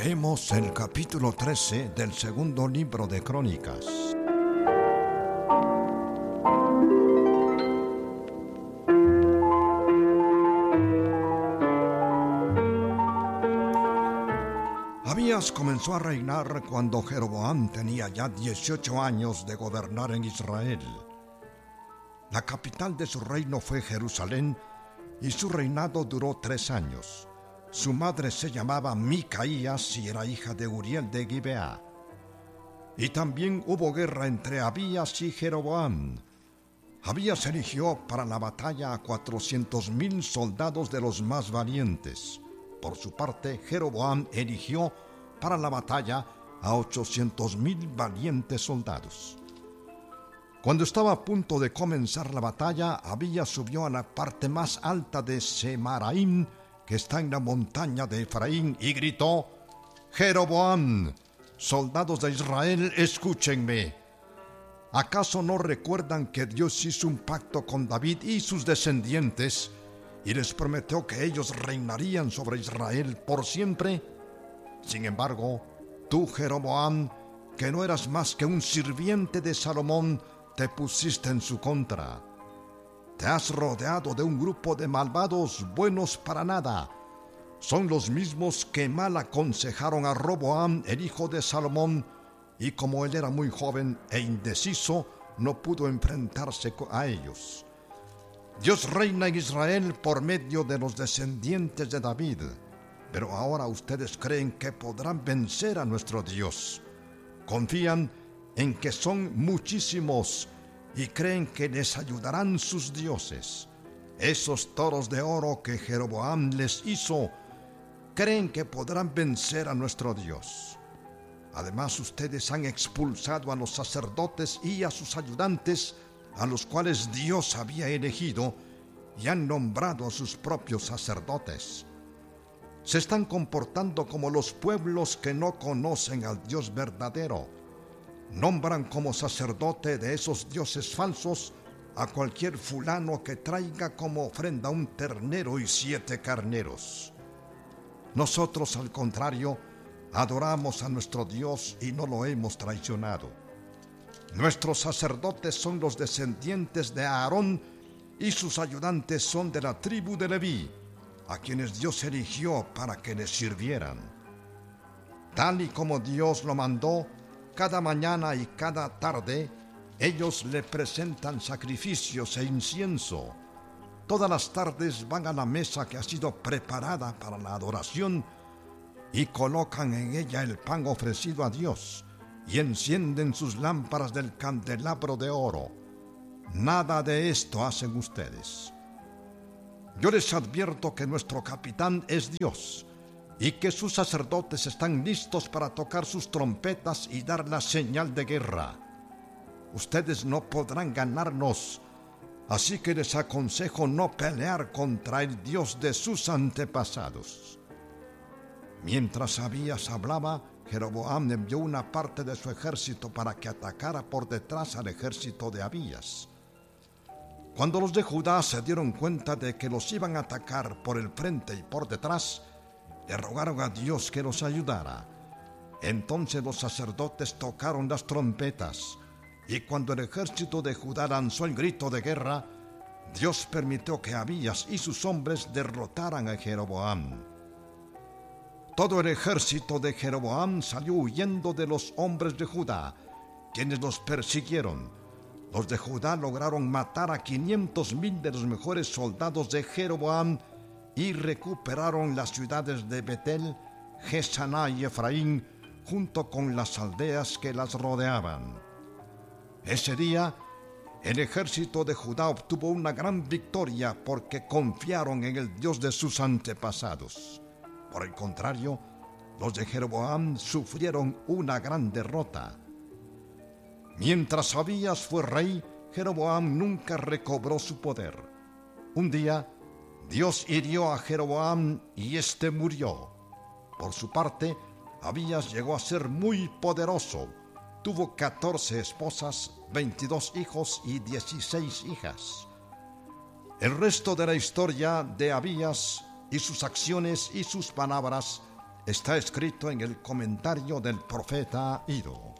Leemos el capítulo 13 del segundo libro de Crónicas. Abías comenzó a reinar cuando Jeroboam tenía ya 18 años de gobernar en Israel. La capital de su reino fue Jerusalén y su reinado duró 3 años. Su madre se llamaba Micaías y era hija de Uriel de Gibeá. Y también hubo guerra entre Abías y Jeroboam. Abías eligió para la batalla a 400,000 soldados de los más valientes. Por su parte, Jeroboam eligió para la batalla a 800,000 valientes soldados. Cuando estaba a punto de comenzar la batalla, Abías subió a la parte más alta de Semaraim, que está en la montaña de Efraín, y gritó: «Jeroboam, soldados de Israel, escúchenme. ¿Acaso no recuerdan que Dios hizo un pacto con David y sus descendientes y les prometió que ellos reinarían sobre Israel por siempre? Sin embargo, tú, Jeroboam, que no eras más que un sirviente de Salomón, te pusiste en su contra. Te has rodeado de un grupo de malvados buenos para nada. Son los mismos que mal aconsejaron a Roboam, el hijo de Salomón, y como él era muy joven e indeciso, no pudo enfrentarse a ellos. Dios reina en Israel por medio de los descendientes de David, pero ahora ustedes creen que podrán vencer a nuestro Dios. Confían en que son muchísimos y creen que les ayudarán sus dioses. Esos toros de oro que Jeroboam les hizo, creen que podrán vencer a nuestro Dios. Además, ustedes han expulsado a los sacerdotes y a sus ayudantes, a los cuales Dios había elegido, y han nombrado a sus propios sacerdotes. Se están comportando como los pueblos que no conocen al Dios verdadero. Nombran como sacerdote de esos dioses falsos a cualquier fulano que traiga como ofrenda un ternero y 7 carneros. Nosotros, al contrario, adoramos a nuestro Dios y no lo hemos traicionado. Nuestros sacerdotes son los descendientes de Aarón y sus ayudantes son de la tribu de Leví, a quienes Dios eligió para que les sirvieran. Tal y como Dios lo mandó, cada mañana y cada tarde, ellos le presentan sacrificios e incienso. Todas las tardes van a la mesa que ha sido preparada para la adoración y colocan en ella el pan ofrecido a Dios y encienden sus lámparas del candelabro de oro. Nada de esto hacen ustedes. Yo les advierto que nuestro capitán es Dios y que sus sacerdotes están listos para tocar sus trompetas y dar la señal de guerra. Ustedes no podrán ganarnos, así que les aconsejo no pelear contra el Dios de sus antepasados». Mientras Abías hablaba, Jeroboam envió una parte de su ejército para que atacara por detrás al ejército de Abías. Cuando los de Judá se dieron cuenta de que los iban a atacar por el frente y por detrás, le rogaron a Dios que los ayudara. Entonces los sacerdotes tocaron las trompetas, y cuando el ejército de Judá lanzó el grito de guerra, Dios permitió que Abías y sus hombres derrotaran a Jeroboam. Todo el ejército de Jeroboam salió huyendo de los hombres de Judá, quienes los persiguieron. Los de Judá lograron matar a 500,000 de los mejores soldados de Jeroboam y recuperaron las ciudades de Betel, Gesaná y Efraín, junto con las aldeas que las rodeaban. Ese día, el ejército de Judá obtuvo una gran victoria porque confiaron en el Dios de sus antepasados. Por el contrario, los de Jeroboam sufrieron una gran derrota. Mientras Abías fue rey, Jeroboam nunca recobró su poder. Un día, Dios hirió a Jeroboam y éste murió. Por su parte, Abías llegó a ser muy poderoso. Tuvo 14 esposas, 22 hijos y 16 hijas. El resto de la historia de Abías y sus acciones y sus palabras está escrito en el comentario del profeta Ido.